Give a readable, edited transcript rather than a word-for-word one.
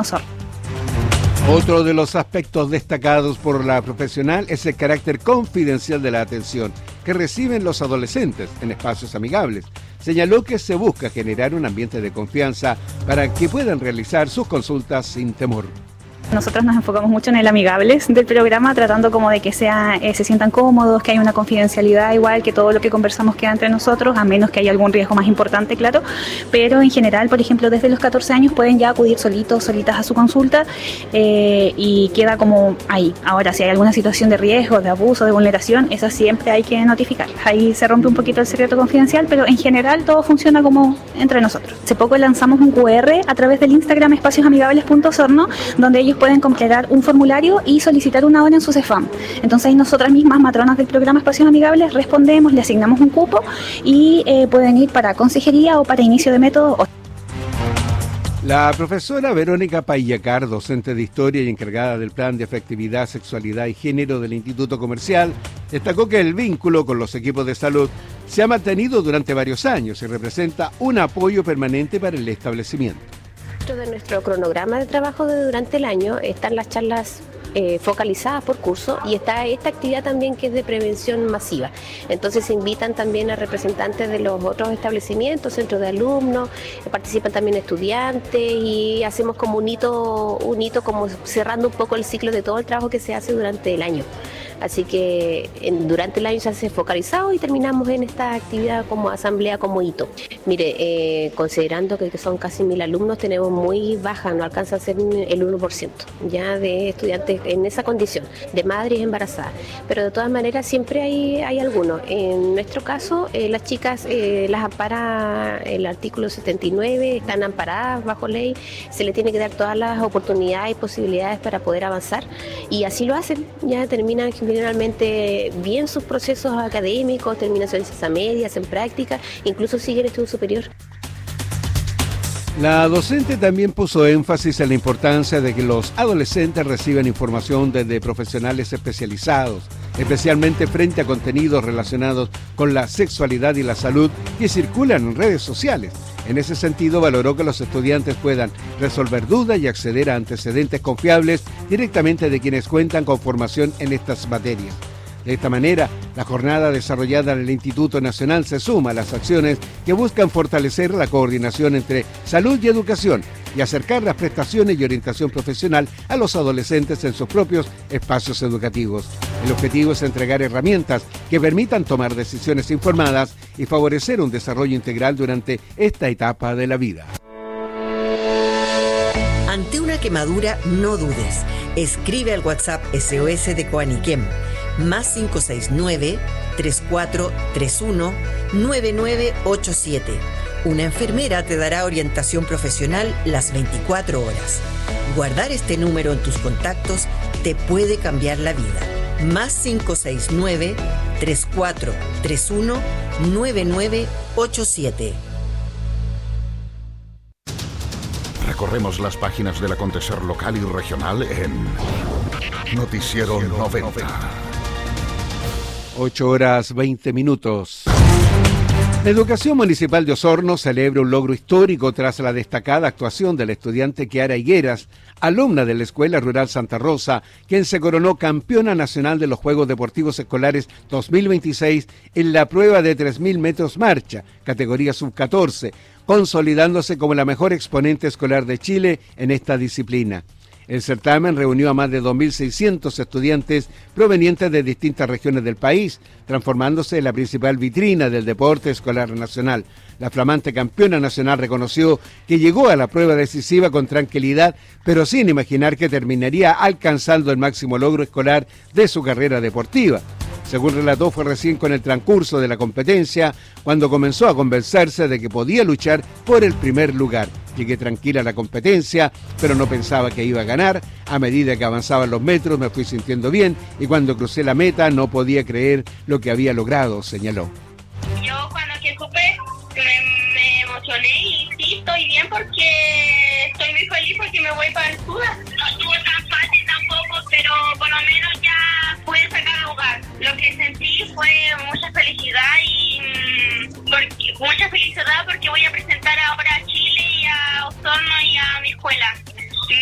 Osorno. Otro de los aspectos destacados por la profesional es el carácter confidencial de la atención que reciben los adolescentes en espacios amigables. Señaló que se busca generar un ambiente de confianza para que puedan realizar sus consultas sin temor. Nosotros nos enfocamos mucho en el amigables del programa, tratando como de que se sientan cómodos, que haya una confidencialidad igual, que todo lo que conversamos queda entre nosotros, a menos que haya algún riesgo más importante, claro. Pero en general, por ejemplo, desde los 14 años pueden ya acudir solitos, solitas a su consulta y queda como ahí. Ahora, si hay alguna situación de riesgo, de abuso, de vulneración, esa siempre hay que notificar. Ahí se rompe un poquito el secreto confidencial, pero en general todo funciona como entre nosotros. Hace poco lanzamos un QR a través del Instagram espaciosamigables.osorno, donde ellos pueden completar un formulario y solicitar una hora en su CEFAM. Entonces ahí nosotras mismas, matronas del programa Espacios Amigables, respondemos, le asignamos un cupo y pueden ir para consejería o para inicio de método. La profesora Verónica Payacar, docente de Historia y encargada del Plan de Afectividad, Sexualidad y Género del Instituto Comercial, destacó que el vínculo con los equipos de salud se ha mantenido durante varios años y representa un apoyo permanente para el establecimiento. Dentro de nuestro cronograma de trabajo durante el año están las charlas focalizadas por curso y está esta actividad también que es de prevención masiva. Entonces se invitan también a representantes de los otros establecimientos, centros de alumnos, participan también estudiantes y hacemos como un hito como cerrando un poco el ciclo de todo el trabajo que se hace durante el año. Así que durante el año se hace focalizado y terminamos en esta actividad como asamblea, como hito. Mire, considerando que son casi 1000 alumnos, tenemos muy baja, no alcanza a ser el 1% ya de estudiantes en esa condición, de madres embarazadas. Pero de todas maneras siempre hay algunos. En nuestro caso, las chicas las ampara el artículo 79, están amparadas bajo ley, se les tiene que dar todas las oportunidades y posibilidades para poder avanzar y así lo hacen, ya terminan generalmente bien sus procesos académicos, terminan su licencia media, hacen práctica, incluso siguen estudio superior. La docente también puso énfasis en la importancia de que los adolescentes reciban información desde profesionales especializados, especialmente frente a contenidos relacionados con la sexualidad y la salud que circulan en redes sociales. En ese sentido, valoró que los estudiantes puedan resolver dudas y acceder a antecedentes confiables directamente de quienes cuentan con formación en estas materias. De esta manera, la jornada desarrollada en el Instituto Nacional se suma a las acciones que buscan fortalecer la coordinación entre salud y educación y acercar las prestaciones y orientación profesional a los adolescentes en sus propios espacios educativos. El objetivo es entregar herramientas que permitan tomar decisiones informadas y favorecer un desarrollo integral durante esta etapa de la vida. Ante una quemadura, no dudes. Escribe al WhatsApp SOS de Coaniquem, más 569-3431-9987. Una enfermera te dará orientación profesional las 24 horas. Guardar este número en tus contactos te puede cambiar la vida. Más 569-3431-9987. Recorremos las páginas del acontecer local y regional en Noticiero 90. 8:20. La Educación Municipal de Osorno celebra un logro histórico tras la destacada actuación de la estudiante Kiara Higueras, alumna de la Escuela Rural Santa Rosa, quien se coronó campeona nacional de los Juegos Deportivos Escolares 2026 en la prueba de 3.000 metros marcha, categoría sub-14, consolidándose como la mejor exponente escolar de Chile en esta disciplina. El certamen reunió a más de 2.600 estudiantes provenientes de distintas regiones del país, transformándose en la principal vitrina del deporte escolar nacional. La flamante campeona nacional reconoció que llegó a la prueba decisiva con tranquilidad, pero sin imaginar que terminaría alcanzando el máximo logro escolar de su carrera deportiva. Según relató, fue recién con el transcurso de la competencia cuando comenzó a convencerse de que podía luchar por el primer lugar. Llegué tranquila a la competencia, pero no pensaba que iba a ganar. A medida que avanzaban los metros me fui sintiendo bien y cuando crucé la meta no podía creer lo que había logrado, señaló. Yo cuando que supe me emocioné y sí, estoy bien porque estoy muy feliz porque me voy para el SUDA. No estuvo tan fácil tampoco, pero por lo menos ya pude sacar lugar. Lo que sentí fue mucha felicidad porque voy a presentar ahora a Chile y a Osorno y a mi escuela.